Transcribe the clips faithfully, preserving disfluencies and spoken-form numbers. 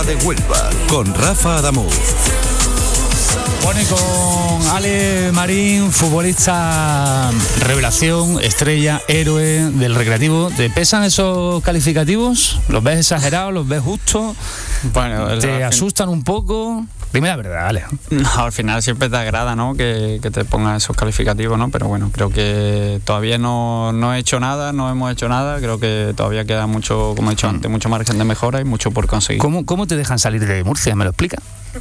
de Huelva, con Rafa Adamuz. Bueno, y con Ale Marín, futbolista revelación, estrella, héroe del Recreativo. ¿Te pesan esos calificativos? ¿Los ves exagerados? ¿Los ves justos? Bueno, ¿te asustan un poco? Dime la verdad, Ale. No, al final siempre te agrada, ¿no?, que, que te pongan esos calificativos, ¿no? Pero bueno, creo que todavía no, no he hecho nada, no hemos hecho nada. Creo que todavía queda mucho, como he dicho antes, mucho margen de mejora y mucho por conseguir. ¿Cómo, cómo te dejan salir de Murcia? ¿Me lo explica?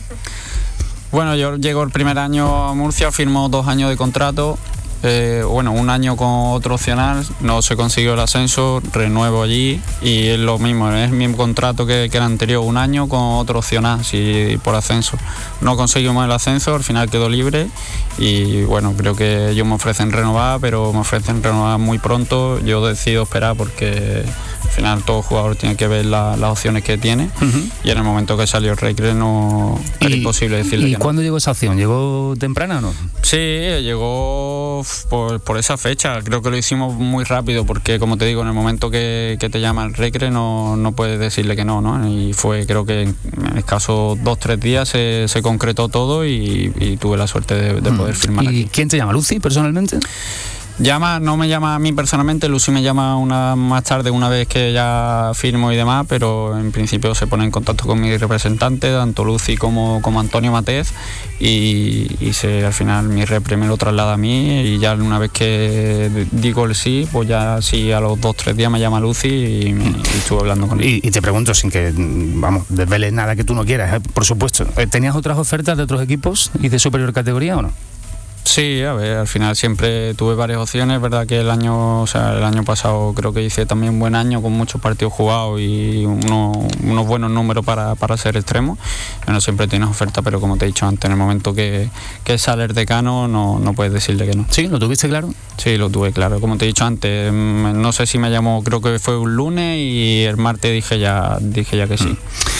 Bueno, yo llego el primer año a Murcia, firmo dos años de contrato. Eh, bueno, un año con otro opcional, no se consiguió el ascenso, renuevo allí y es lo mismo, es el mismo contrato que, que el anterior, un año con otro opcional, sí, por ascenso. No conseguimos el ascenso, al final quedó libre y bueno, creo que ellos me ofrecen renovar, pero me ofrecen renovar muy pronto. Yo decido esperar porque al final todo jugador tiene que ver la, las opciones que tiene. Uh-huh. Y en el momento que salió el Recre no era imposible decirle. ¿Y que cuándo no. llegó esa opción? ¿Llegó temprana o no? Sí, llegó por, por esa fecha. Creo que lo hicimos muy rápido porque, como te digo, en el momento que, que te llama el Recre no, no puedes decirle que no, ¿no? Y fue, creo que en, en escasos dos, tres días se, se concretó todo y, y tuve la suerte de, de poder firmar. ¿Y aquí. quién te llama? ¿Lucy personalmente? Llama, no me llama a mí personalmente, Lucy me llama una más tarde, una vez que ya firmo y demás, pero en principio se pone en contacto con mi representante, tanto Lucy como, como Antonio Matez, y, y se, al final mi repre me lo traslada a mí y ya una vez que digo el sí, pues ya sí a los dos, tres días me llama Lucy y, me, y estuve hablando con él. Y, y te pregunto, sin que, vamos, desveles nada que tú no quieras, ¿eh? Por supuesto, ¿tenías otras ofertas de otros equipos y de superior categoría o no? Sí, a ver, al final siempre tuve varias opciones, verdad que el año, o sea, el año pasado creo que hice también un buen año con muchos partidos jugados y uno, unos buenos números para, para ser extremo. Bueno, siempre tienes oferta, pero como te he dicho antes, en el momento que, que sale el decano no, no puedes decirle que no. ¿Sí? ¿Lo tuviste claro? Sí, lo tuve claro, como te he dicho antes, no sé si me llamó, creo que fue un lunes y el martes dije ya, dije ya que sí.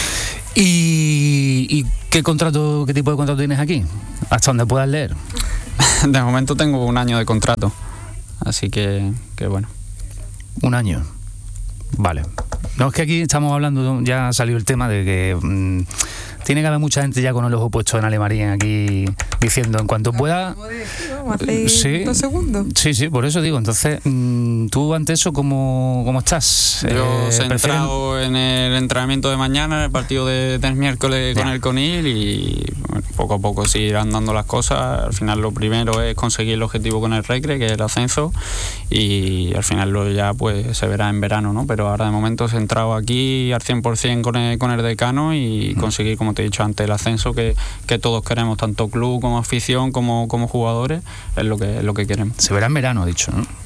¿Y, y qué contrato, qué tipo de contrato tienes aquí? ¿Hasta donde puedas leer? De momento tengo un año de contrato, así que, que bueno. Un año. Vale. No, es que aquí estamos hablando, ya salió el tema de que mmm, tiene que haber mucha gente ya con el ojo puesto en Ale Marín aquí diciendo en cuanto pueda. Hace sí, dos segundos. Sí, sí, por eso digo. Entonces, mmm, tú ante eso, ¿cómo, cómo estás? Yo eh, centrado prefieren... en el entrenamiento de mañana, en el partido de, del miércoles ya. Con el Conil y bueno, poco a poco se irán dando las cosas. Al final lo primero es conseguir el objetivo con el Recre, que es el ascenso, y al final lo ya pues se verá en verano, ¿no? Pero ahora de momento centrado aquí al cien por ciento con el, con el decano y mm. conseguir, como te he dicho antes, el ascenso que, que todos queremos, tanto club como afición como, como jugadores, es lo que, es lo que queremos. Se verá en verano, ha dicho, ¿no?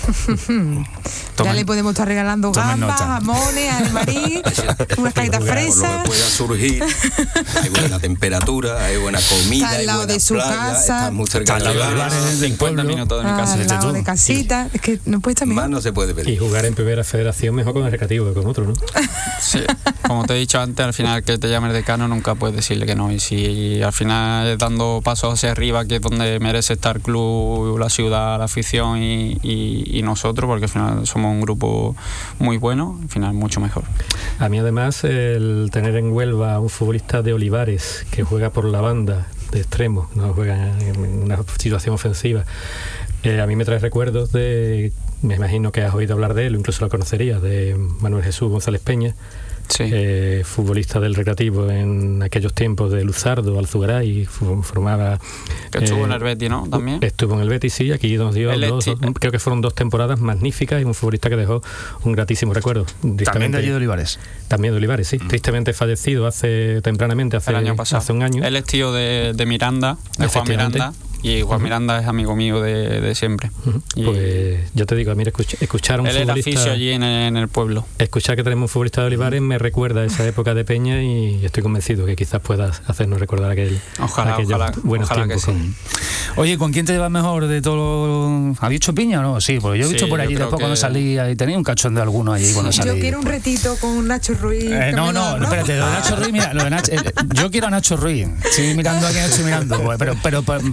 Ya le podemos estar regalando gambas, jamones, al marín, unas cajitas fresas. Lo que pueda surgir, hay buena temperatura, hay buena comida, está al lado hay de su playa, casa, está muy cerca de bares del pueblo, minutos de mi casa, al lado de casita, es que no puede estar mejor. Más no se puede pedir. Y jugar en primera federación mejor con el Recreativo que con otro, ¿no? Sí, como te he dicho antes, al final que te llame el decano nunca puedes decirle que no, y si al final es dando pasos hacia arriba, que es donde merece estar el club, la ciudad, la afición y, y, y nosotros, porque al final somos un grupo muy bueno, al final mucho mejor. A mí además el tener en Huelva a un futbolista de Olivares que juega por la banda de extremo, no juega en una situación ofensiva, eh, a mí me trae recuerdos de, me imagino que has oído hablar de él o incluso lo conocerías, de Manuel Jesús González Peña. Sí. Eh, futbolista del Recreativo en aquellos tiempos de Luzardo, Alzugaray, formaba... Que estuvo eh, en el Betis, ¿no? También. Estuvo en el Betis, sí, aquí nos dio dos, dos, creo que fueron dos temporadas magníficas y un futbolista que dejó un gratísimo recuerdo. También de allí de Olivares. También de Olivares, sí. Mm. Tristemente fallecido hace tempranamente, hace, el año pasado. hace un año. Él es tío de, de Miranda, de Juan Miranda. Y Juan uh-huh. Miranda es amigo mío de, de siempre. Uh-huh. Y pues yo te digo, mira, escuch- escuchar a un él futbolista... Él era fisio allí en el, en el pueblo. Escuchar que tenemos un futbolista de Olivares me recuerda a esa época de Peña y estoy convencido que quizás puedas hacernos recordar aquel, ojalá, aquellos ojalá, buenos ojalá tiempos. Que sí. Oye, ¿con quién te llevas mejor de todo? ¿Habéis hecho piña o no? Sí, porque yo he visto sí, por allí después que... cuando salía y tenía un cachón de alguno allí cuando salía. Yo quiero un retito con Nacho Ruiz. Eh, no, no, no, espérate, Nacho Ruiz, mira, lo de Nacho, eh, yo quiero a Nacho Ruiz. Estoy mirando a quién estoy mirando, pues, pero, pero, pero no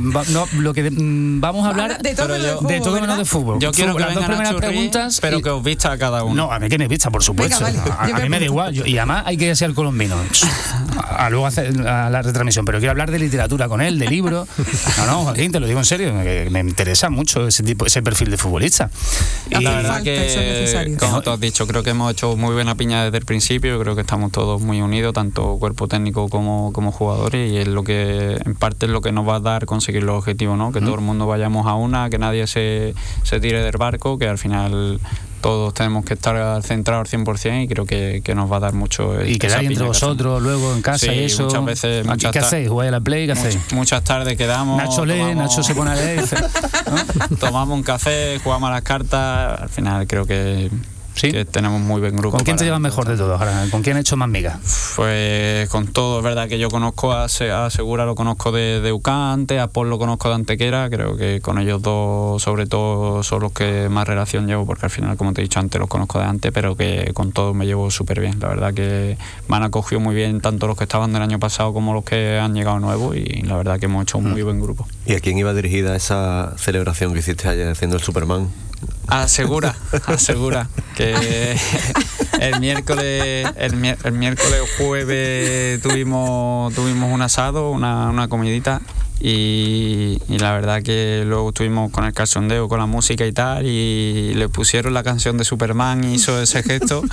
no, lo que mm, vamos a hablar de todo, yo, de todo menos de fútbol. Yo quiero fútbol, que las dos primeras churri, preguntas, pero y, que os vista a cada uno. No, a mí que me vista, por supuesto. Venga, vale. A, a mí me da igual. Yo, y además hay que ir así al colombino. A, a luego hacer a la retransmisión, pero quiero hablar de literatura con él, de libros. No, no, Joaquín, te lo digo en serio, me, me interesa mucho ese tipo, ese perfil de futbolista. Y la verdad que, como tú has dicho, creo que hemos hecho muy buena piña desde el principio. Creo que estamos todos muy unidos, tanto cuerpo técnico como, como jugadores, y es lo que en parte es lo que nos va a dar conseguir los objetivos, ¿no? Que mm. todo el mundo vayamos a una, que nadie se, se tire del barco, que al final todos tenemos que estar centrados al cien por ciento, y creo que, que nos va a dar mucho. Y quedáis entre vosotros luego en casa, sí, y eso. Muchas veces. Muchas ¿Qué hacéis? ¿Jugáis a la Play? ¿Qué hacéis? Muchas, muchas tardes quedamos. Nacho lee, tomamos, Nacho se pone a leer. ¿No? Tomamos un café, jugamos a las cartas. Al final creo que. ¿Sí? Que tenemos muy buen grupo. ¿Con quién te llevas mejor de todos? ¿Con quién has hecho más migas? Pues con todo, es verdad que yo conozco a, a Segura, lo conozco de, de U C A antes, a Paul lo conozco de Antequera, creo que con ellos dos sobre todo son los que más relación llevo, porque al final, como te he dicho antes, los conozco de antes, pero que con todos me llevo súper bien. La verdad que me han acogido muy bien tanto los que estaban del año pasado como los que han llegado nuevos, y la verdad que hemos hecho un muy buen grupo. ¿Y a quién iba dirigida esa celebración que hiciste ayer haciendo el Superman? Asegura, asegura que el miércoles, el, mier, el miércoles o jueves tuvimos tuvimos un asado, una, una comidita, y, y la verdad que luego estuvimos con el cachondeo, con la música y tal, y le pusieron la canción de Superman y hizo ese gesto,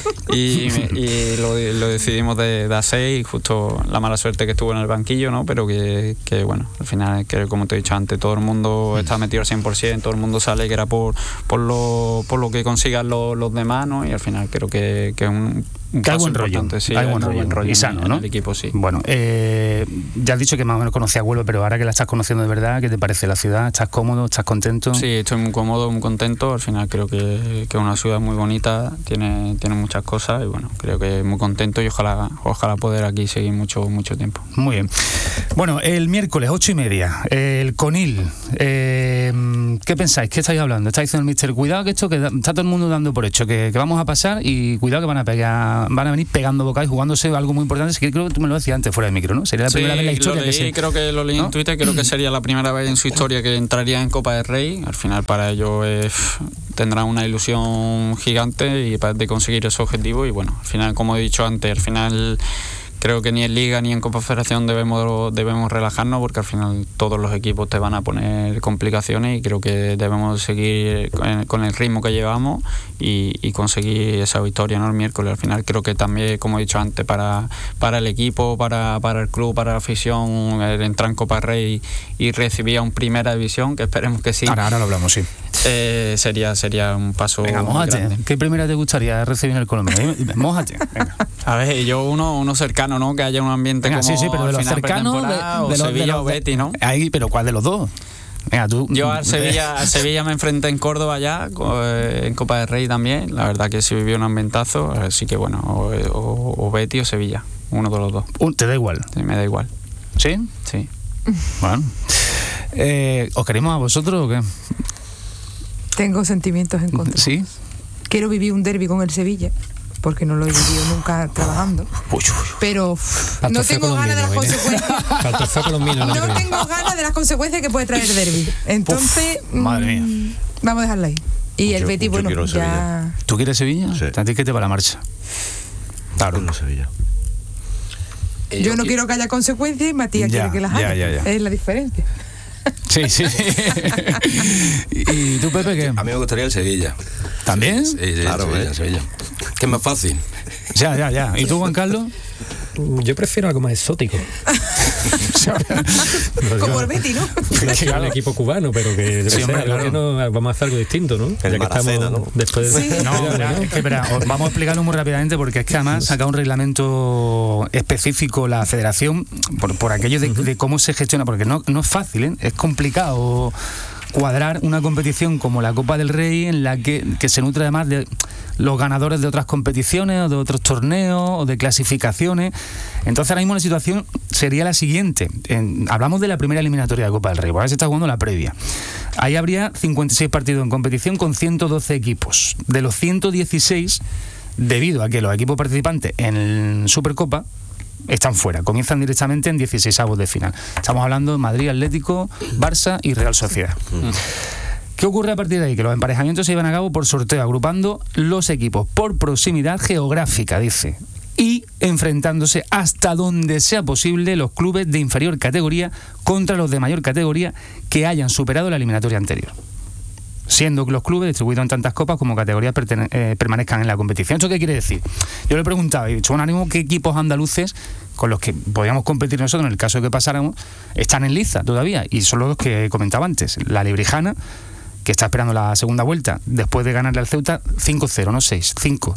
y, y lo, lo decidimos de, de hacer, y justo la mala suerte que estuvo en el banquillo, ¿no? Pero que, que bueno, al final, que como te he dicho antes, todo el mundo está metido al cien por ciento, todo el mundo se alegra por, por, lo, por lo que consigan los, los demás, ¿no? Y al final creo que, que es un Un que hay buen rollo, sí, hay buen rollo, buen rollo y sano, en, ¿no? En el equipo, sí. Bueno, eh, ya has dicho que más o menos conocías Huelva, pero ahora que la estás conociendo de verdad, ¿qué te parece la ciudad? ¿Estás cómodo? ¿Estás contento? Sí, estoy muy cómodo, muy contento. Al final creo que, que es una ciudad muy bonita, tiene, tiene muchas cosas, y bueno, creo que muy contento, y ojalá, ojalá poder aquí seguir mucho, mucho tiempo. Muy bien. Bueno, el miércoles, ocho y media, el Conil. Eh, ¿Qué pensáis? ¿Qué estáis hablando? ¿Estáis diciendo el mister, cuidado que esto, que está todo el mundo dando por hecho, que, que vamos a pasar, y cuidado que van a pegar, van a venir pegando boca y jugándose algo muy importante? Es que creo que tú me lo decías antes fuera de micro, ¿no? Sería la primera sí, vez en la historia lo leí, que se... creo que lo leí, ¿no?, en Twitter, creo que sería la primera vez en su historia que entraría en Copa del Rey. Al final para ellos eh, tendrán una ilusión gigante y de conseguir ese objetivo, y bueno, al final, como he dicho antes, al final creo que ni en Liga ni en Copa Federación debemos, debemos relajarnos, porque al final todos los equipos te van a poner complicaciones, y creo que debemos seguir con, con el ritmo que llevamos y, y conseguir esa victoria, ¿no?, el miércoles. Al final creo que también, como he dicho antes, para, para el equipo, para, para el club, para la afición, el entrar en Copa Rey y recibir a un Primera División, que esperemos que sí. Ahora, ahora lo hablamos, sí. Eh, sería, sería un paso. Venga, mójate. Grande. ¿Qué primera te gustaría recibir en el Colombia? Mójate. Venga. A ver, yo uno, uno cercano, ¿no? Que haya un ambiente Venga, como sí, sí, pero de los cercanos, de, o de los, Sevilla de los, o Betis, ¿no? Ahí, pero ¿cuál de los dos? Venga, tú. Yo al Sevilla, al Sevilla me enfrenté en Córdoba ya, en Copa del Rey también. La verdad que sí viví un ambientazo, así que bueno, o, o, o Betis o Sevilla, uno de los dos. ¿Te da igual? Sí, me da igual. ¿Sí? Sí. Bueno. Eh, ¿Os queremos a vosotros o qué? Tengo sentimientos en contra. ¿Sí? Quiero vivir un derbi con el Sevilla, porque no lo he vivido nunca trabajando. Uy, uy, uy. Pero uf, no tengo ganas de las consecuencias. No tengo ganas de las consecuencias que puede traer el derbi. Entonces, Uf, madre mía. Vamos a dejarla ahí. Y el yo, Betis, bueno, ya. Sevilla. ¿Tú quieres Sevilla? Sí. ¿A ti qué te va la marcha? Claro, no Sevilla. Yo, yo no quiero, quiero que haya consecuencias, y Matías ya, quiere que las haya. Ya, ya, ya. Es la diferencia. Sí, sí. ¿Y tú, Pepe, qué? A mí me gustaría el Sevilla. ¿También? Sí, sí, claro, Sevilla, ¿eh? Sevilla. Que es más fácil. Ya, ya, ya. ¿Y tú, Juan Carlos? Yo prefiero algo más exótico. Como el Betis, ¿no? Claro, el equipo cubano, pero que yo sí, sé, claro. No, vamos a hacer algo distinto, ¿no? El Maracena, ¿no? Después de... sí. No, verá, ¿no? Es que, verá, vamos a explicarlo muy rápidamente, porque es que además saca un reglamento específico la federación por, por aquello de, de cómo se gestiona, porque no, no es fácil, ¿eh? Es complicado cuadrar una competición como la Copa del Rey, en la que, que se nutre además de los ganadores de otras competiciones o de otros torneos o de clasificaciones. Entonces ahora mismo la situación sería la siguiente. En, hablamos de la primera eliminatoria de Copa del Rey, ahora se está jugando la previa. Ahí habría cincuenta y seis partidos en competición con ciento doce equipos. De los ciento dieciséis, debido a que los equipos participantes en Supercopa están fuera, comienzan directamente en dieciseisavos de final. Estamos hablando de Madrid, Atlético, Barça y Real Sociedad. Mm. ¿Qué ocurre a partir de ahí? Que los emparejamientos se llevan a cabo por sorteo, agrupando los equipos por proximidad geográfica, dice, y enfrentándose hasta donde sea posible los clubes de inferior categoría contra los de mayor categoría que hayan superado la eliminatoria anterior, siendo que los clubes distribuidos en tantas copas como categorías pertene- eh, permanezcan en la competición. ¿Eso qué quiere decir? Yo le preguntaba, y he dicho, un ánimo, ¿qué equipos andaluces con los que podíamos competir nosotros en el caso de que pasáramos están en liza todavía? Y son los que comentaba antes. La Lebrijana, que está esperando la segunda vuelta después de ganarle al Ceuta cinco cero, no seis, cinco.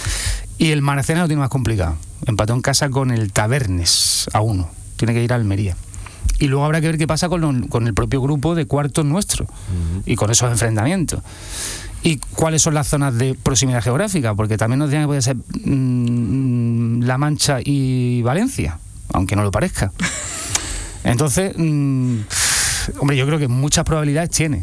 Y el Maracena lo tiene más complicado. Empató en casa con el Tabernes a uno. Tiene que ir a Almería. Y luego habrá que ver qué pasa con, lo, con el propio grupo de cuartos nuestro, uh-huh, y con esos enfrentamientos. Y cuáles son las zonas de proximidad geográfica, porque también nos decían que puede ser mmm, La Mancha y Valencia, aunque no lo parezca. Entonces, mmm, hombre, yo creo que muchas probabilidades tiene.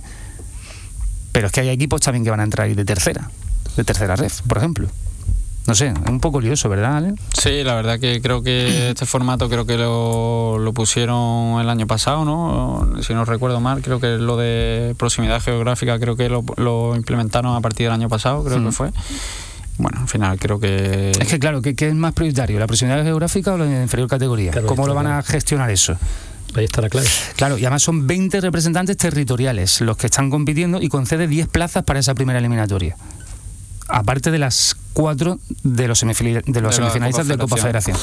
Pero es que hay equipos también que van a entrar ahí de tercera, de tercera ref, por ejemplo. No sé, es un poco lioso, ¿verdad, Ale? Sí, la verdad que creo que este formato creo que lo, lo pusieron el año pasado, ¿no? Si no recuerdo mal, creo que lo de proximidad geográfica creo que lo, lo implementaron a partir del año pasado, creo mm. que fue. Bueno, al final creo que... Es que claro, ¿qué, qué es más prioritario? ¿La proximidad geográfica o la inferior categoría? Claro, ¿cómo lo van a gestionar eso? Ahí está la clave. Claro, y además son veinte representantes territoriales los que están compitiendo y concede diez plazas para esa primera eliminatoria. Aparte de las cuatro de los, semifili- de los de semifinalistas de Copa Federación.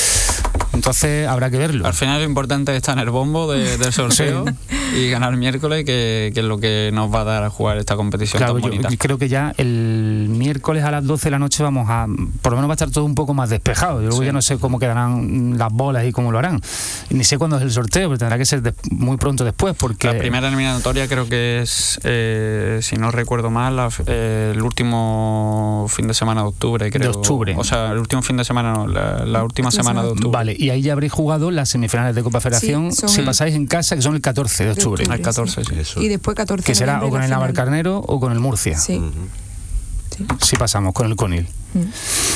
Entonces habrá que verlo. Al final lo importante es estar en el bombo de, del sorteo sí. y ganar miércoles, que, que es lo que nos va a dar a jugar esta competición claro, tan bonita. Yo creo que ya el miércoles a las doce de la noche vamos a, por lo menos va a estar todo un poco más despejado. Yo luego sí. ya no sé cómo quedarán las bolas y cómo lo harán. Ni sé cuándo es el sorteo, pero tendrá que ser de, muy pronto después, porque... La primera eliminatoria creo que es, eh, si no recuerdo mal, la, eh, el último fin de semana de octubre, creo. De octubre. O sea, el último fin de semana, no, la, la última semana de octubre. Vale, y ahí ya habréis jugado las semifinales de Copa Federación, sí, si pasáis en casa, que son el catorce de octubre. El catorce, sí. sí. Y después catorce de que será o con el Navalcarnero o con el Murcia. Sí. Uh-huh. sí. Si pasamos, con el Conil. Uh-huh.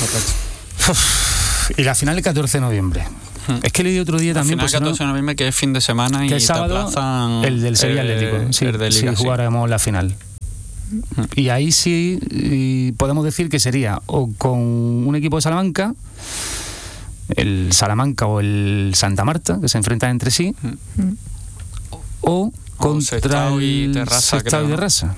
Y la final el catorce de noviembre. Uh-huh. Es que le di otro día también. El final catorce de noviembre, que es fin de semana, y que sábado, te aplazan el del Sevilla eh, Atlético. Sí, el de Liga, sí, jugaremos sí. la final. Uh-huh. Y ahí sí y podemos decir que sería o con un equipo de Salamanca, el Salamanca o el Santa Marta, que se enfrentan entre sí, uh-huh. o contra Sestao y el Terrassa, Sestao y Terrassa.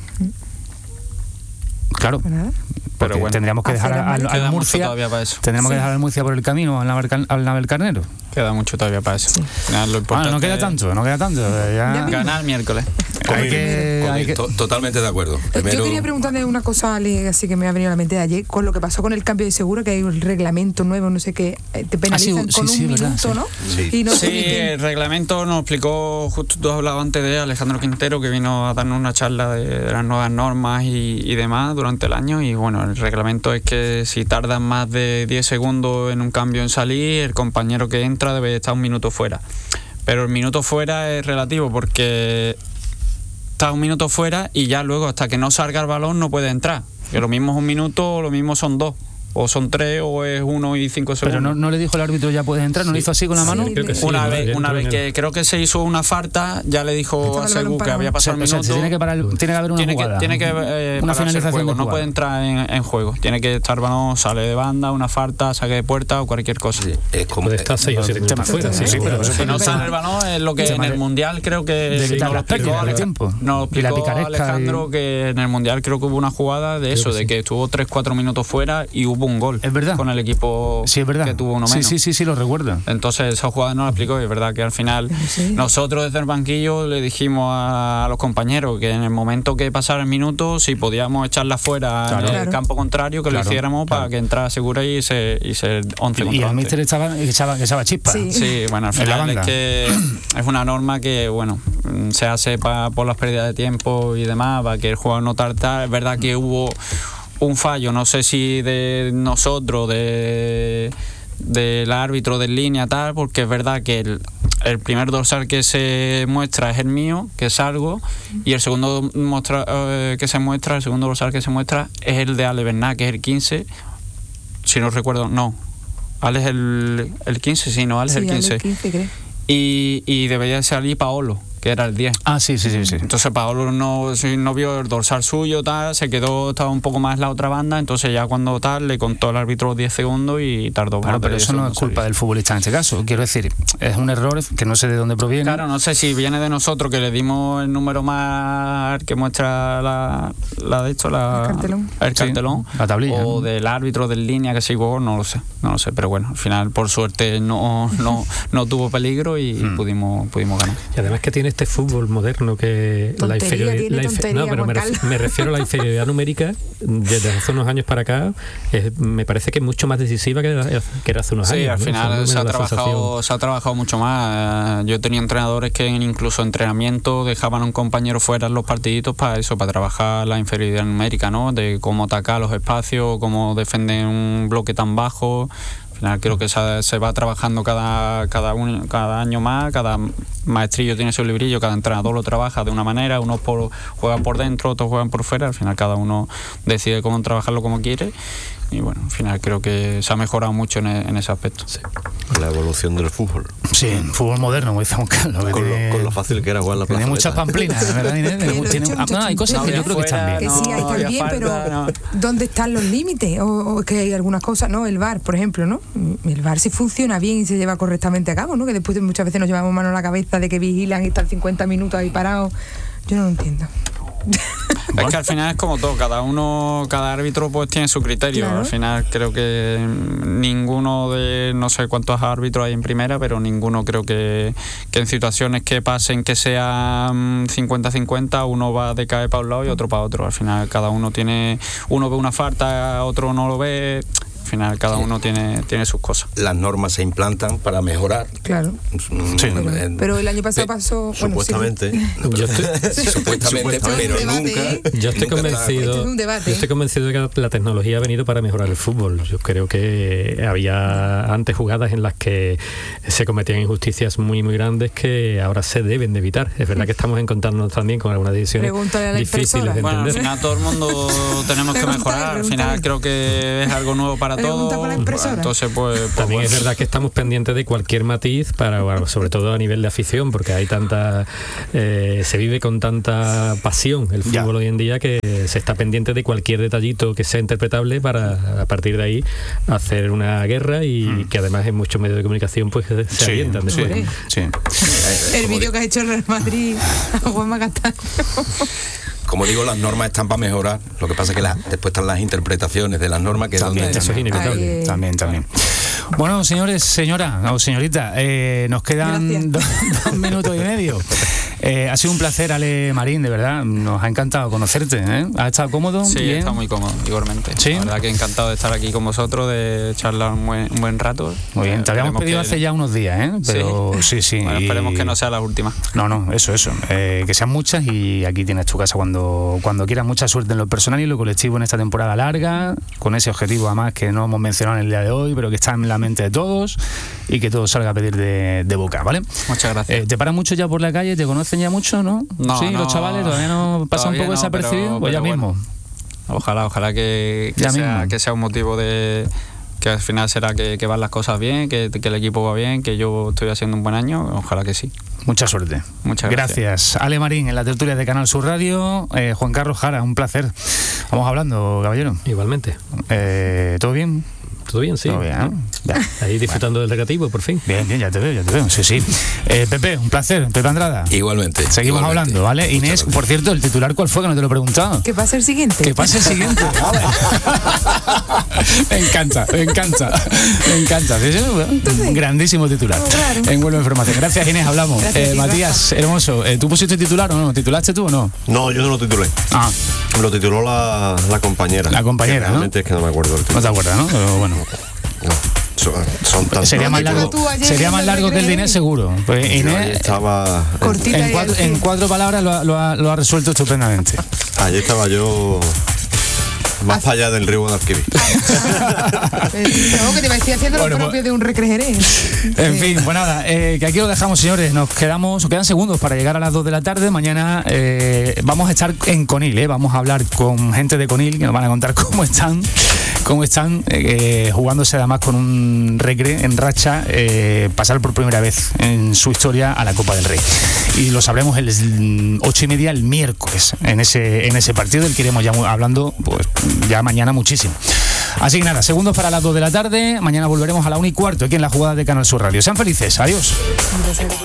Claro, pero bueno, tendríamos que dejar al, al Murcia tendríamos sí. que dejar al Murcia por el camino al, Naval, al Navalcarnero. Queda mucho todavía para eso. Sí. Final, lo importante ah, no queda tanto, no queda tanto. Ya... Ganar miércoles. Hay que, hay que... Totalmente de acuerdo. Primero... Yo quería preguntarle una cosa, Ale, así que me ha venido a la mente de ayer, con lo que pasó con el cambio de seguro, que hay un reglamento nuevo, no sé qué, te penalizan ah, sí, con sí, un sí, minuto, verdad, ¿no? Sí, y no sí el reglamento nos explicó, justo tú hablabas antes de Alejandro Quintero, que vino a darnos una charla de, de las nuevas normas y, y demás durante el año, y bueno, el reglamento es que si tardan más de diez segundos en un cambio en salir, el compañero que entra debe estar un minuto fuera. Pero el minuto fuera es relativo, porque está un minuto fuera y ya luego hasta que no salga el balón no puede entrar. Que lo mismo es un minuto o lo mismo son dos. O son tres o es uno y cinco segundos. Pero no, no le dijo el árbitro ya puedes entrar, ¿no sí. le hizo así con la mano? Sí, creo que sí, una vez, una vez que creo que se hizo una falta, ya le dijo a Segu que había pasado el minuto. O sea, tiene que parar, tiene que haber una tiene jugada. Que, tiene que eh, una finalización juego, no puede entrar en, en juego. Tiene que estar balón, sale de banda, una falta, saque de puerta o cualquier cosa. Sí, es como puede estar seis o siete minutos fuera. Sí, sí, pero si no sale el balón es lo que en el mundial creo que nos lo explicó Alejandro, que en el mundial creo que hubo una jugada de eso, de que estuvo tres cuatro minutos fuera y hubo un gol. Es verdad. Con el equipo sí, es verdad. que tuvo uno menos. Sí, sí, sí, sí, lo recuerdo. Entonces esa jugada no la explicó y es verdad que al final sí. nosotros desde el banquillo le dijimos a, a los compañeros que en el momento que pasara el minuto, si podíamos echarla fuera claro. en el claro. campo contrario, que claro. lo hiciéramos claro. para que entrara segura y se y se once y, y el míster echaba, echaba, echaba chispa. Sí. sí, bueno, al final es que es una norma que, bueno, se hace pa, por las pérdidas de tiempo y demás, para que el jugador no tarda. Es verdad que hubo un fallo, no sé si de nosotros, de del árbitro de línea tal, porque es verdad que el, el primer dorsal que se muestra es el mío, que salgo, y el segundo muestra, eh, que se muestra, el segundo dorsal que se muestra es el de Ale Bernat, que es el quince, si no recuerdo, no, Alex el, el quince, sí, no, Alex sí, el quince. Alex quince, creo. Y, y debería salir Paolo, que era el diez. Ah, sí, sí, sí, sí. Entonces Paolo no, sí, no vio el dorsal suyo, tal, se quedó, estaba un poco más la otra banda, entonces ya cuando tal, le contó al árbitro los diez segundos y tardó. Claro, pero eso no es culpa del futbolista en este caso. Quiero decir, es un error que no sé de dónde proviene. Claro, no sé si viene de nosotros, que le dimos el número más que muestra la, la de esto, la, el cartelón, el cartelón sí, la tablilla, o ¿no? del árbitro del línea que se equivocó, no lo sé, no lo sé, pero bueno, al final por suerte no, no, no tuvo peligro y hmm. pudimos, pudimos ganar. Y además que tiene este fútbol moderno que tontería, la inferioridad, tiene la tontería, no, pero me, ref, me refiero a la inferioridad numérica desde hace unos años para acá, es, me parece que es mucho más decisiva que, que era hace unos sí, años. Sí, al ¿no? final se ha, trabajado, se ha trabajado mucho más. Yo tenía entrenadores que incluso en entrenamiento dejaban a un compañero fuera en los partiditos para eso, para trabajar la inferioridad numérica, ¿no? De cómo atacar los espacios, cómo defender un bloque tan bajo. Al final creo que se, se va trabajando cada, cada, un, cada año más, cada maestrillo tiene su librillo, cada entrenador lo trabaja de una manera, unos por, juegan por dentro, otros juegan por fuera, al final cada uno decide cómo trabajarlo como quiere. Y bueno, al final creo que se ha mejorado mucho en, en ese aspecto. Sí. La evolución del fútbol. Sí, fútbol moderno, como dice Juan Carlos. Con, tiene, lo, con lo fácil que era jugar la plaza. Tiene muchas pamplinas, ¿verdad, Inés? Tiene, ah, no, hay cosas no, que yo creo que están bien. Que sí, hay que bien, pero no. ¿Dónde están los límites? O, o que hay algunas cosas, ¿no? El V A R, por ejemplo, ¿no? El V A R si funciona bien y se lleva correctamente a cabo, ¿no? Que después muchas veces nos llevamos mano a la cabeza de que vigilan y están cincuenta minutos ahí parados. Yo no lo entiendo. Es que al final es como todo, cada uno, cada árbitro pues tiene su criterio. Claro. Al final creo que ninguno de, no sé cuántos árbitros hay en primera, pero ninguno creo que, que en situaciones que pasen que sean cincuenta cincuenta, uno va a decaer para un lado y otro para otro. Al final cada uno tiene, uno ve una falta, otro no lo ve. Al final cada uno tiene, tiene sus cosas. Las normas se implantan para mejorar. Claro. Sí. Pero, pero el año pasado pasó... Supuestamente. Bueno, sí. yo estoy, sí. Supuestamente, pero debate, nunca... ¿eh? Yo estoy nunca convencido... Esto es un debate. Yo estoy convencido de que la tecnología ha venido para mejorar el fútbol. Yo creo que había antes jugadas en las que se cometían injusticias muy, muy grandes que ahora se deben de evitar. Es verdad que estamos encontrándonos también con algunas decisiones difíciles de entender. Bueno, al final todo el mundo tenemos que mejorar. Al final creo que es algo nuevo para todos. Entonces, pues, pues también bueno. Es verdad que estamos pendientes de cualquier matiz para, bueno, sobre todo a nivel de afición, porque hay tanta eh, se vive con tanta pasión el fútbol ya. Hoy en día que se está pendiente de cualquier detallito que sea interpretable para a partir de ahí hacer una guerra y mm. que además en muchos medios de comunicación pues se sí, alientan después. Sí, sí. El vídeo que ha hecho el Real Madrid a Juanma Castaño. Como digo, las normas están para mejorar. Lo que pasa es que la, después están las interpretaciones de las normas que también, donde eso es inevitable. Ay, también, también. Bueno, señores, señora o señorita, eh, nos quedan dos, dos minutos y medio. Eh, ha sido un placer, Ale Marín, de verdad. Nos ha encantado conocerte. ¿eh? ¿Has estado cómodo? Sí, bien. He estado muy cómodo, igualmente. ¿Sí? La verdad que encantado de estar aquí con vosotros, de charlar un buen, un buen rato. Muy bien, te habíamos pedido que... hace ya unos días, ¿eh? Pero sí, sí. sí bueno, y... esperemos que no sea la última. No, no, eso, eso. Eh, que sean muchas y aquí tienes tu casa cuando, cuando quieras. Mucha suerte en lo personal y en lo colectivo en esta temporada larga, con ese objetivo además que no hemos mencionado en el día de hoy, pero que está en la mente de todos y que todo salga a pedir de, de boca, ¿vale? Muchas gracias. Eh, ¿Te paran mucho ya por la calle? ¿Te conocen ya mucho, no? No, sí, no, los chavales todavía no pasa todavía un poco no, desapercibido, pero, pues pero ya bueno, mismo. Ojalá, ojalá que, que, sea, que sea un motivo de que al final será que, que van las cosas bien, que, que el equipo va bien, que yo estoy haciendo un buen año, ojalá que sí. Mucha suerte. Muchas gracias. Gracias. Ale Marín en la tertulia de Canal Sur Radio. Eh, Juan Carlos Jara, un placer. Vamos hablando, caballero. Igualmente. Eh, ¿Todo bien? Todo bien, sí. Todo bien, ¿no? Ya. Ahí disfrutando bueno. del recreativo, por fin. Bien, bien, ya te veo, ya te veo. Sí, sí. Eh, Pepe, un placer. Pepe Andrada. Igualmente. Seguimos igualmente. hablando, ¿vale? Muchas Inés, gracias. Por cierto, el titular, ¿cuál fue? Que no te lo he preguntado. Que pase el siguiente. Que pase el siguiente. Me encanta, me encanta. Me encanta. Es un grandísimo titular. Oh, claro. En Vuelve Información. Gracias, Inés, hablamos. Gracias, eh, Matías, hermoso. Eh, ¿Tú pusiste titular o no? ¿Titulaste tú o no? No, yo no lo titulé. Ah. Lo tituló la, la compañera. La compañera, que realmente ¿no? es que no me acuerdo del título. No te acuerdas, ¿no? Pero bueno. No, son, son tantos. Sería más largo, sería más largo que el de Inés, seguro. Pues Inés estaba cortita en, cuatro, en cuatro palabras lo ha, lo, ha, lo ha resuelto estupendamente. Allí estaba yo más para allá del río Guadalquivir. Tengo que te iba a decir haciendo bueno, lo propio pues, de un recreeré. En fin, pues nada, eh, que aquí lo dejamos, señores. Nos quedamos, nos quedan segundos para llegar a las dos de la tarde. Mañana eh, vamos a estar en Conil, eh, vamos a hablar con gente de Conil que nos van a contar cómo están cómo están eh, jugándose además con un Recre en racha, eh, pasar por primera vez en su historia a la Copa del Rey. Y lo sabremos el ocho y media el miércoles en ese, en ese partido del que iremos ya hablando pues ya mañana muchísimo. Así que nada, segundos para las dos de la tarde. Mañana volveremos a la una y cuarto aquí en la jugada de Canal Sur Radio. Sean felices. Adiós.